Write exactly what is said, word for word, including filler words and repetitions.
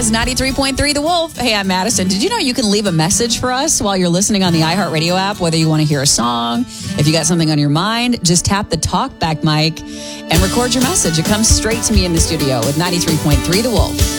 is ninety-three point three The Wolf. Hey, I'm Madison. Did you know you can leave a message for us while you're listening on the iHeartRadio app, whether you want to hear a song, if you got something on your mind, just tap the talkback mic and record your message. It comes straight to me in the studio with ninety-three point three The Wolf.